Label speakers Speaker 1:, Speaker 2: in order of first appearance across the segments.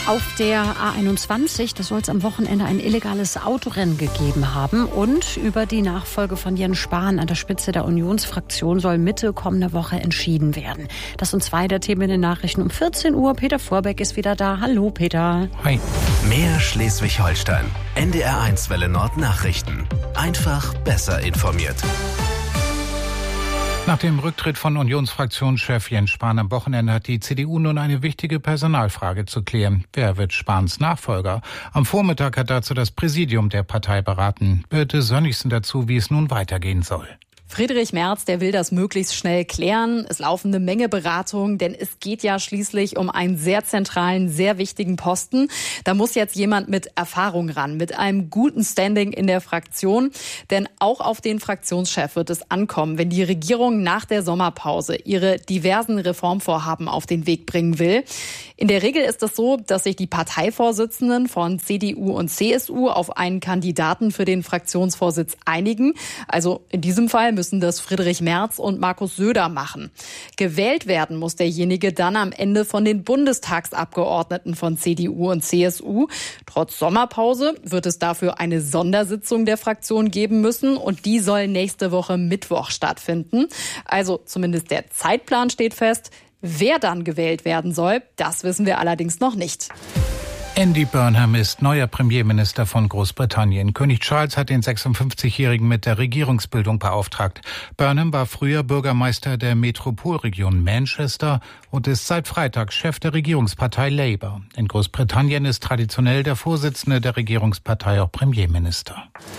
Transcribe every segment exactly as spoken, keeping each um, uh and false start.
Speaker 1: Auf der A einundzwanzig, da soll es am Wochenende ein illegales Autorennen gegeben haben. Und über die Nachfolge von Jens Spahn an der Spitze der Unionsfraktion soll Mitte kommender Woche entschieden werden. Das sind zwei der Themen in den Nachrichten um vierzehn Uhr. Peter Vorbeck ist wieder da. Hallo Peter.
Speaker 2: Hi. Mehr Schleswig-Holstein. N D R eins Welle Nord Nachrichten. Einfach besser informiert.
Speaker 3: Nach dem Rücktritt von Unionsfraktionschef Jens Spahn am Wochenende hat die C D U nun eine wichtige Personalfrage zu klären. Wer wird Spahns Nachfolger? Am Vormittag hat dazu das Präsidium der Partei beraten. Birte Sönnigsen dazu, wie es nun weitergehen soll.
Speaker 4: Friedrich Merz, der will das möglichst schnell klären. Es laufen eine Menge Beratungen, denn es geht ja schließlich um einen sehr zentralen, sehr wichtigen Posten. Da muss jetzt jemand mit Erfahrung ran, mit einem guten Standing in der Fraktion. Denn auch auf den Fraktionschef wird es ankommen, wenn die Regierung nach der Sommerpause ihre diversen Reformvorhaben auf den Weg bringen will. In der Regel ist es so, dass sich die Parteivorsitzenden von C D U und C S U auf einen Kandidaten für den Fraktionsvorsitz einigen. Also in diesem Fall müssen das Friedrich Merz und Markus Söder machen. Gewählt werden muss derjenige dann am Ende von den Bundestagsabgeordneten von C D U und C S U. Trotz Sommerpause wird es dafür eine Sondersitzung der Fraktion geben müssen und die soll nächste Woche Mittwoch stattfinden. Also zumindest der Zeitplan steht fest. Wer dann gewählt werden soll, das wissen wir allerdings noch nicht.
Speaker 3: Andy Burnham ist neuer Premierminister von Großbritannien. König Charles hat den sechsundfünfzigjährigen mit der Regierungsbildung beauftragt. Burnham war früher Bürgermeister der Metropolregion Manchester und ist seit Freitag Chef der Regierungspartei Labour. In Großbritannien ist traditionell der Vorsitzende der Regierungspartei auch Premierminister.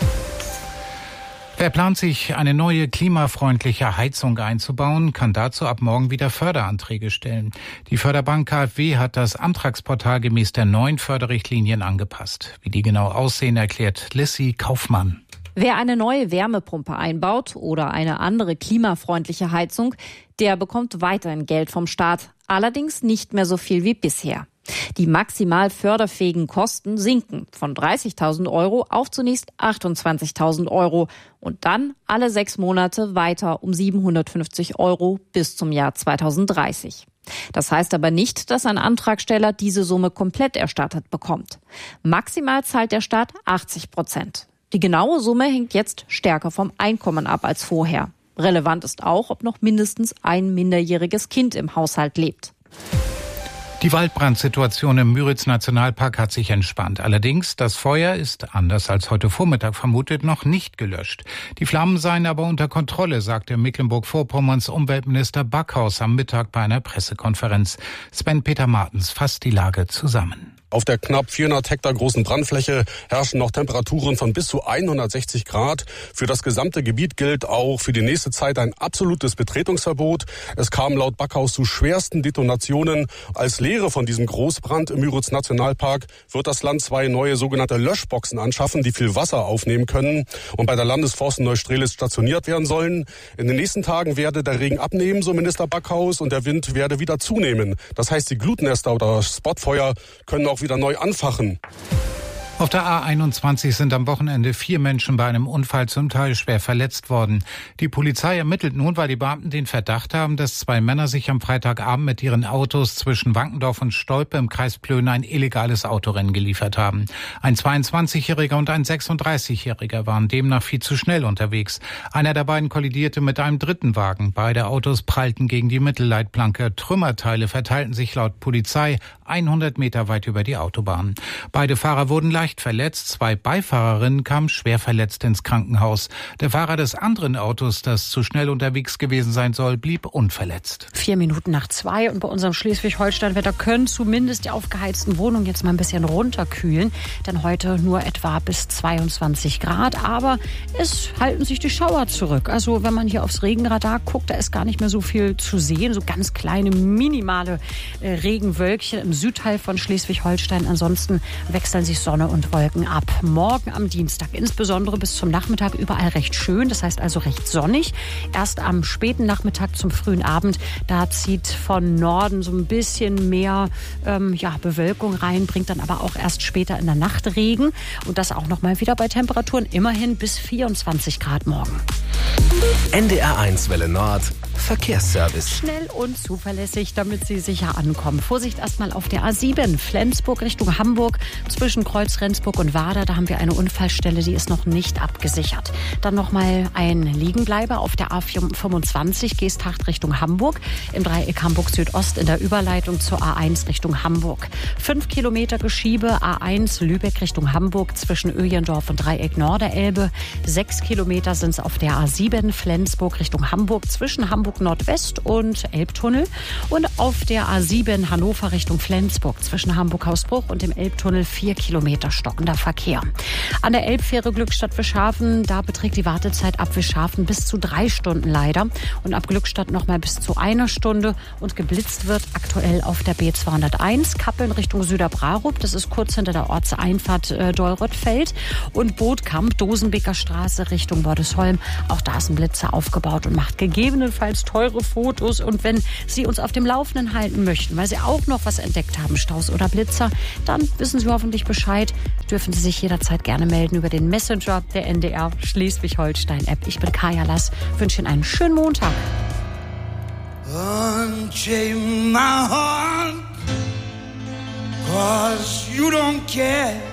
Speaker 3: Wer plant, sich eine neue klimafreundliche Heizung einzubauen, kann dazu ab morgen wieder Förderanträge stellen. Die Förderbank KfW hat das Antragsportal gemäß der neuen Förderrichtlinien angepasst. Wie die genau aussehen, erklärt Lissy Kaufmann.
Speaker 5: Wer eine neue Wärmepumpe einbaut oder eine andere klimafreundliche Heizung, der bekommt weiterhin Geld vom Staat, allerdings nicht mehr so viel wie bisher. Die maximal förderfähigen Kosten sinken von dreißigtausend Euro auf zunächst achtundzwanzigtausend Euro und dann alle sechs Monate weiter um siebenhundertfünfzig Euro bis zum Jahr zweitausenddreißig. Das heißt aber nicht, dass ein Antragsteller diese Summe komplett erstattet bekommt. Maximal zahlt der Staat achtzig Prozent. Die genaue Summe hängt jetzt stärker vom Einkommen ab als vorher. Relevant ist auch, ob noch mindestens ein minderjähriges Kind im Haushalt lebt.
Speaker 3: Die Waldbrandsituation im Müritz-Nationalpark hat sich entspannt. Allerdings, das Feuer ist, anders als heute Vormittag vermutet, noch nicht gelöscht. Die Flammen seien aber unter Kontrolle, sagte Mecklenburg-Vorpommerns Umweltminister Backhaus am Mittag bei einer Pressekonferenz. Sven-Peter Martens fasst die Lage zusammen.
Speaker 6: Auf der knapp vierhundert Hektar großen Brandfläche herrschen noch Temperaturen von bis zu hundertsechzig Grad. Für das gesamte Gebiet gilt auch für die nächste Zeit ein absolutes Betretungsverbot. Es kam laut Backhaus zu schwersten Detonationen. Als Lehre von diesem Großbrand im Müritz-Nationalpark wird das Land zwei neue sogenannte Löschboxen anschaffen, die viel Wasser aufnehmen können und bei der Landesforst in Neustrelitz stationiert werden sollen. In den nächsten Tagen werde der Regen abnehmen, so Minister Backhaus, und der Wind werde wieder zunehmen. Das heißt, die Glutnester oder Spotfeuer können auch wieder neu anfachen.
Speaker 3: Auf der A einundzwanzig sind am Wochenende vier Menschen bei einem Unfall zum Teil schwer verletzt worden. Die Polizei ermittelt nun, weil die Beamten den Verdacht haben, dass zwei Männer sich am Freitagabend mit ihren Autos zwischen Wankendorf und Stolpe im Kreis Plön ein illegales Autorennen geliefert haben. Ein zweiundzwanzigjähriger und ein sechsunddreißigjähriger waren demnach viel zu schnell unterwegs. Einer der beiden kollidierte mit einem dritten Wagen. Beide Autos prallten gegen die Mittelleitplanke. Trümmerteile verteilten sich laut Polizei hundert Meter weit über die Autobahn. Beide Fahrer wurden leicht verletzt. Zwei Beifahrerinnen kamen schwer verletzt ins Krankenhaus. Der Fahrer des anderen Autos, das zu schnell unterwegs gewesen sein soll, blieb unverletzt.
Speaker 1: Vier Minuten nach zwei und bei unserem Schleswig-Holstein-Wetter können zumindest die aufgeheizten Wohnungen jetzt mal ein bisschen runterkühlen. Denn heute nur etwa bis zweiundzwanzig Grad. Aber es halten sich die Schauer zurück. Also wenn man hier aufs Regenradar guckt, da ist gar nicht mehr so viel zu sehen. So ganz kleine, minimale äh, Regenwölkchen im Südteil von Schleswig-Holstein. Ansonsten wechseln sich Sonne und Wolken ab. Morgen am Dienstag, insbesondere bis zum Nachmittag, überall recht schön. Das heißt also recht sonnig. Erst am späten Nachmittag zum frühen Abend, da zieht von Norden so ein bisschen mehr ähm, ja, Bewölkung rein, bringt dann aber auch erst später in der Nacht Regen. Und das auch noch mal wieder bei Temperaturen immerhin bis vierundzwanzig Grad morgen.
Speaker 2: N D R eins Welle Nord Verkehrsservice.
Speaker 1: Schnell und zuverlässig, damit Sie sicher ankommen. Vorsicht erstmal auf der A sieben, Flensburg Richtung Hamburg, zwischen Kreuz Rendsburg und Wader. Da haben wir eine Unfallstelle, die ist noch nicht abgesichert. Dann nochmal ein Liegenbleiber auf der A fünfundzwanzig, Geesthacht Richtung Hamburg, im Dreieck Hamburg Südost in der Überleitung zur A eins Richtung Hamburg. Fünf Kilometer Geschiebe, A eins Lübeck Richtung Hamburg, zwischen Öjendorf und Dreieck Norderelbe. Sechs Kilometer sind es auf der A sieben, Flensburg Richtung Hamburg, zwischen Hamburg Nordwest und Elbtunnel, und auf der A sieben Hannover Richtung Flensburg zwischen Hamburg-Hausbruch und dem Elbtunnel vier Kilometer stockender Verkehr. An der Elbfähre Glückstadt-Wischhafen, da beträgt die Wartezeit ab Wischhafen bis zu drei Stunden leider und ab Glückstadt noch mal bis zu einer Stunde, und geblitzt wird aktuell auf der B zweihunderteins Kappeln Richtung Süderbrarup, das ist kurz hinter der Ortseinfahrt äh, Deuröttfeld, und Bootkamp Dosenbeker Straße Richtung Bordesholm, auch da ist ein Blitzer aufgebaut und macht gegebenenfalls teure Fotos. Und wenn Sie uns auf dem Laufenden halten möchten, weil Sie auch noch was entdeckt haben, Staus oder Blitzer, dann wissen Sie hoffentlich Bescheid. Dürfen Sie sich jederzeit gerne melden über den Messenger der N D R Schleswig-Holstein-App. Ich bin Kaya Lass, wünsche Ihnen einen schönen Montag.
Speaker 7: Unchain my heart, 'cause you don't care.